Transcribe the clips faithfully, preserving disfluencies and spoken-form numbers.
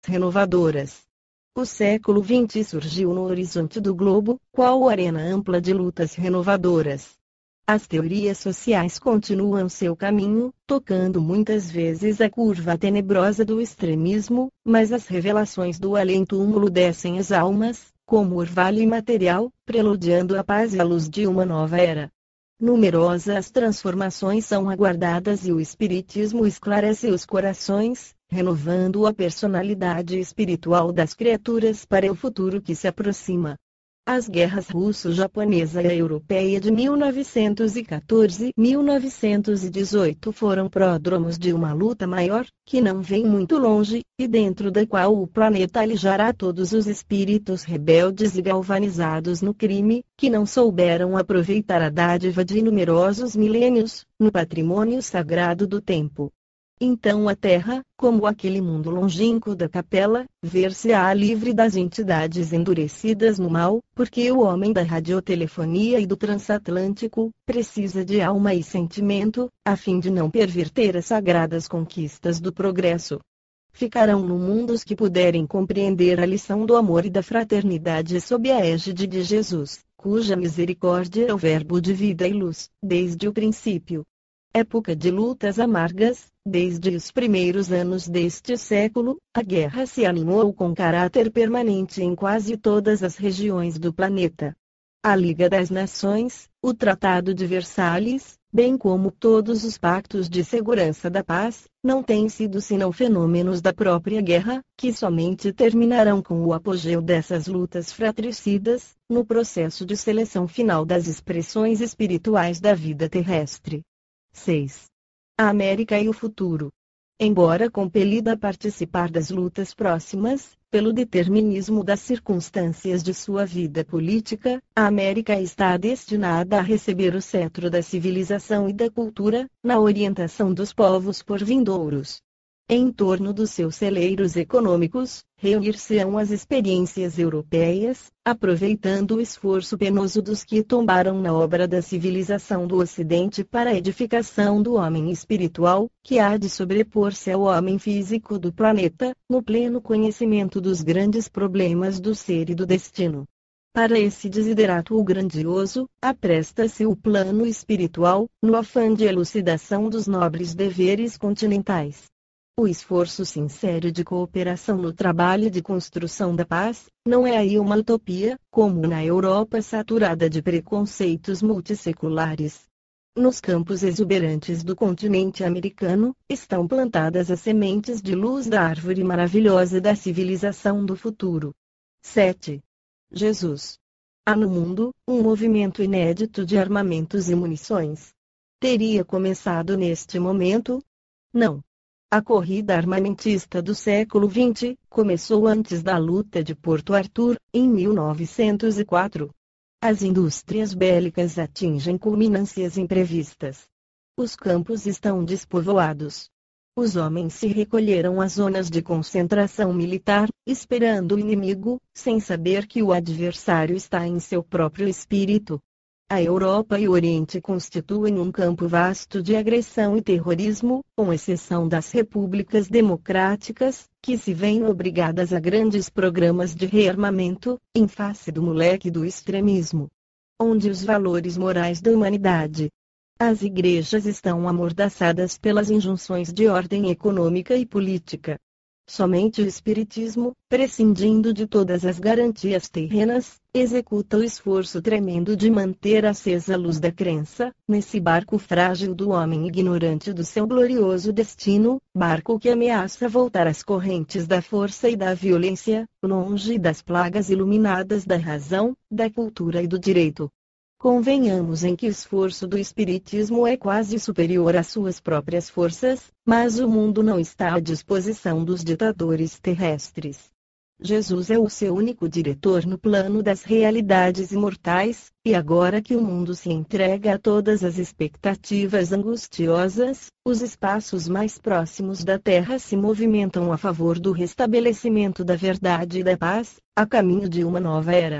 renovadoras. O século vinte surgiu no horizonte do globo, qual arena ampla de lutas renovadoras. As teorias sociais continuam seu caminho, tocando muitas vezes a curva tenebrosa do extremismo, mas as revelações do além-túmulo descem às almas, como orvalho imaterial, preludiando a paz e a luz de uma nova era. Numerosas transformações são aguardadas e o Espiritismo esclarece os corações, renovando a personalidade espiritual das criaturas para o futuro que se aproxima. As guerras russo-japonesa e europeia de mil novecentos e quatorze e mil novecentos e dezoito foram pródromos de uma luta maior, que não vem muito longe, e dentro da qual o planeta alijará todos os espíritos rebeldes e galvanizados no crime, que não souberam aproveitar a dádiva de numerosos milênios, no patrimônio sagrado do tempo. Então a Terra, como aquele mundo longínquo da capela, ver-se-á livre das entidades endurecidas no mal, porque o homem da radiotelefonia e do transatlântico, precisa de alma e sentimento, a fim de não perverter as sagradas conquistas do progresso. Ficarão no mundo os que puderem compreender a lição do amor e da fraternidade sob a égide de Jesus, cuja misericórdia é o verbo de vida e luz, desde o princípio. Época de lutas amargas, desde os primeiros anos deste século, a guerra se animou com caráter permanente em quase todas as regiões do planeta. A Liga das Nações, o Tratado de Versalhes, bem como todos os pactos de segurança da paz, não têm sido senão fenômenos da própria guerra, que somente terminarão com o apogeu dessas lutas fratricidas, no processo de seleção final das expressões espirituais da vida terrestre. seis. A América e o futuro. Embora compelida a participar das lutas próximas, pelo determinismo das circunstâncias de sua vida política, a América está destinada a receber o cetro da civilização e da cultura, na orientação dos povos por vindouros. Em torno dos seus celeiros econômicos, reunir-se-ão as experiências europeias, aproveitando o esforço penoso dos que tombaram na obra da civilização do Ocidente para a edificação do homem espiritual, que há de sobrepor-se ao homem físico do planeta, no pleno conhecimento dos grandes problemas do ser e do destino. Para esse desiderato grandioso, apresta-se o plano espiritual, no afã de elucidação dos nobres deveres continentais. O esforço sincero de cooperação no trabalho de construção da paz, não é aí uma utopia, como na Europa saturada de preconceitos multisseculares. Nos campos exuberantes do continente americano, estão plantadas as sementes de luz da árvore maravilhosa da civilização do futuro. sete. Jesus. Há no mundo, um movimento inédito de armamentos e munições. Teria começado neste momento? Não. A corrida armamentista do século vinte começou antes da luta de Porto Arthur, em mil novecentos e quatro. As indústrias bélicas atingem culminâncias imprevistas. Os campos estão despovoados. Os homens se recolheram às zonas de concentração militar, esperando o inimigo, sem saber que o adversário está em seu próprio espírito. A Europa e o Oriente constituem um campo vasto de agressão e terrorismo, com exceção das repúblicas democráticas, que se veem obrigadas a grandes programas de rearmamento, em face do moleque do extremismo. Onde os valores morais da humanidade. As igrejas estão amordaçadas pelas injunções de ordem econômica e política. Somente o Espiritismo, prescindindo de todas as garantias terrenas, executa o esforço tremendo de manter acesa a luz da crença, nesse barco frágil do homem ignorante do seu glorioso destino, barco que ameaça voltar às correntes da força e da violência, longe das plagas iluminadas da razão, da cultura e do direito. Convenhamos em que o esforço do Espiritismo é quase superior às suas próprias forças, mas o mundo não está à disposição dos ditadores terrestres. Jesus é o seu único diretor no plano das realidades imortais, e agora que o mundo se entrega a todas as expectativas angustiosas, os espaços mais próximos da Terra se movimentam a favor do restabelecimento da verdade e da paz, a caminho de uma nova era.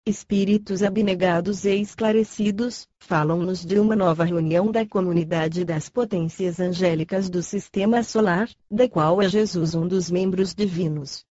Espíritos abnegados e esclarecidos, falam-nos de uma nova reunião da comunidade das potências angélicas do Sistema Solar, da qual é Jesus um dos membros divinos.